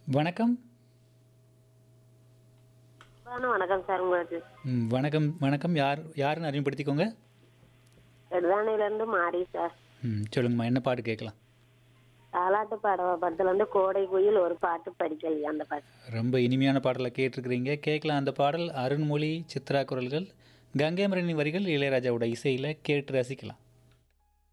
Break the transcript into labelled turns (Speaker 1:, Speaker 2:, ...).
Speaker 1: வணக்கம்.
Speaker 2: வணக்கம் சார் உங்களுக்கு.
Speaker 1: வணக்கம், வணக்கம். யாருன்னு அறிமுகப்படுத்திக்கோங்க.
Speaker 2: ரெட்வானையிலேருந்து மாறி சார்.
Speaker 1: சொல்லுங்கம்மா, என்ன பாட்டு கேட்கலாம்?
Speaker 2: தாலாட்டு படத்துலேருந்து கோடை குயில் ஒரு பாட்டு படிக்கலையா அந்த பாட்டு.
Speaker 1: ரொம்ப இனிமையான பாடலை கேட்டிருக்கிறீங்க. கேட்கலாம். அந்த பாடல் அருண்மொழி, சித்ரா குரல்கள், கங்கை மரணி வரிகள், இளையராஜாவோட இசையில் கேட்டு ரசிக்கலாம்.